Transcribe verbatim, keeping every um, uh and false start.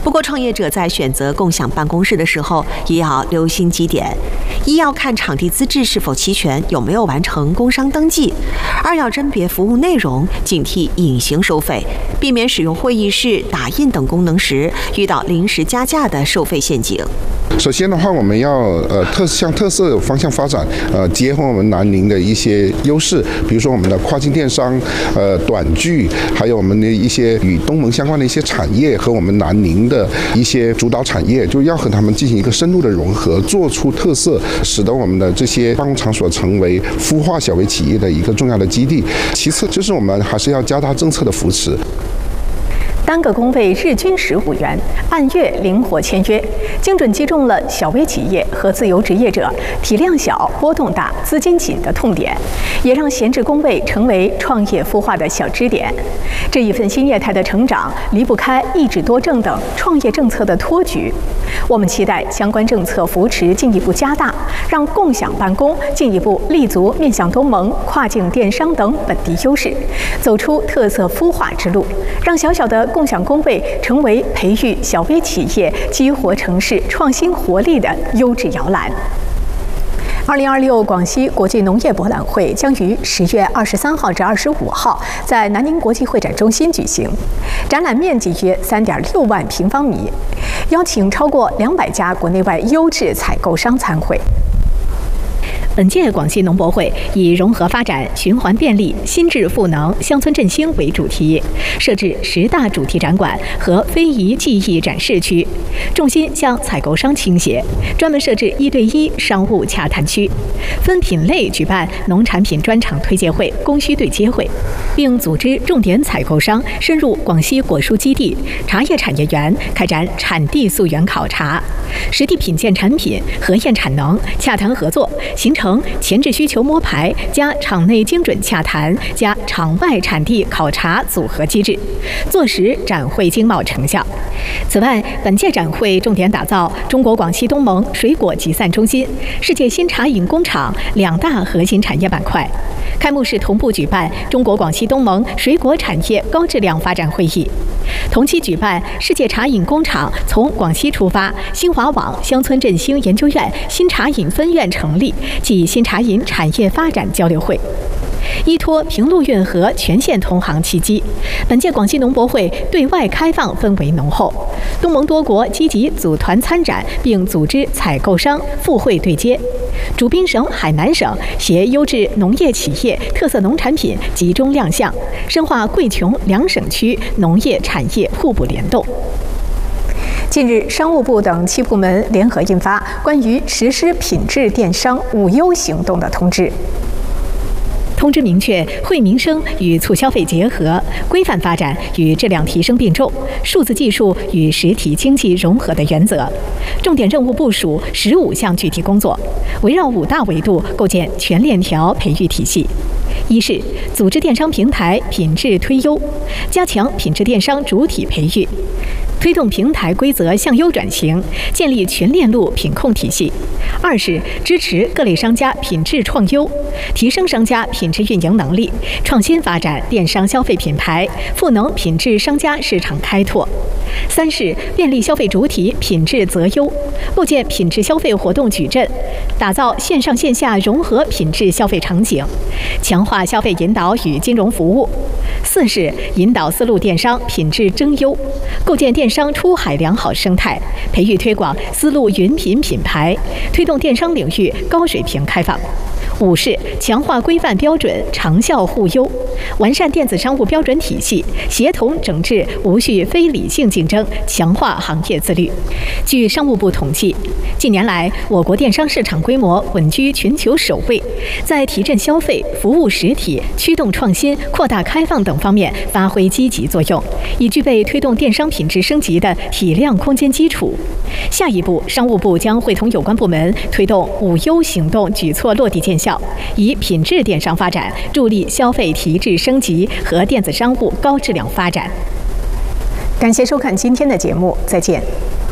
不过，创业者在选择共享办公室的时候，也要留心几点：一要看场地资质是否齐全，有没有完成工商登记；二要甄别服务内容，警惕隐形收费，避免使用会议室、打印等功能时遇到临时加价的收费陷阱。 首先的话，我们要呃特向特色方向发展，呃结合我们南宁的一些优势，比如说我们的跨境电商、呃短剧，还有我们的一些与东盟相关的一些产业和我们南宁的一些主导产业，就要和他们进行一个深入的融合，做出特色，使得我们的这些办公场所成为孵化小微企业的一个重要的基地。其次就是我们还是要加大政策的扶持。 单个工位日均十五元，按月灵活签约，精准击中了小微企业和自由职业者体量小、波动大、资金紧的痛点，也让闲置工位成为创业孵化的小支点。这一份新业态的成长离不开一制多政等创业政策的托举。我们期待相关政策扶持进一步加大，让共享办公进一步立足面向东盟、跨境电商等本地优势，走出特色孵化之路，让小小的共享工位成为培育小微企业、激活城市创新活力的优质摇篮。二零二六广西国际农业博览会将于十月二十三号至二十五号在南宁国际会展中心举行，展览面积约三点六万平方米，邀请超过两百家国内外优质采购商参会。本届广西农博会以融合发展、循环便利、新质赋能、乡村振兴为主题，设置十大主题展馆和非遗技艺展示区，重心向采购商倾斜，专门设置一对一商务洽谈区，分品类举办农产品专场推介会、供需对接会，并组织重点采购商深入广西果蔬基地、茶叶产业园开展产地溯源考察，实地品鉴产品、核验产能，洽谈合作，形成前置需求摸排加场内精准洽谈加场外产地考察组合机制，坐实展会经贸成效。此外，本届展会重点打造中国广西东盟水果集散中心、世界新茶饮工厂两大核心产业板块。开幕式同步举办中国广西东盟水果产业高质量发展会议，同期举办世界茶饮工厂从广西出发新华网乡村振兴研究院新茶饮分院成立暨新茶饮产业发展交流会。依托平陆运河全线通航契机，本届广西农博会对外开放氛围浓厚，东盟多国积极组团参展，并组织采购商赴会对接。主宾省海南省携优质农业企业、特色农产品集中亮相，深化贵琼两省区农业产业互补联动。近日，商务部等七部门联合印发关于实施品质电商五优行动的通知。通知明确，惠民生与促消费结合，规范发展与质量提升并重，数字技术与实体经济融合的原则。重点任务部署十五项具体工作，围绕五大维度构建全链条培育体系。一是组织电商平台品质推优，加强品质电商主体培育，推动平台规则向优转型，建立全链路品控体系。二是支持各类商家品质创优，提升商家品质运营能力，创新发展电商消费品牌，赋能品质商家市场开拓。三是便利消费主体品质择优，构建品质消费活动矩阵，打造线上线下融合品质消费场景，强化消费引导与金融服务。四是引导丝路电商品质争优，构建电商出海良好生态，培育推广丝路云品品牌，推动电商领域高水平开放。五是强化规范标准，长效互优，完善电子商务标准体系，协同整治无序非理性竞争，强化行业自律。据商务部统计，近年来我国电商市场规模稳居全球首位，在提振消费、服务实体、驱动创新、扩大开放等方面发挥积极作用，已具备推动电商品质升级的体量空间基础。下一步，商务部将会同有关部门推动五优行动举措落地见效，以品质电商发展助力消费提质升级和电子商务高质量发展。感谢收看今天的节目，再见。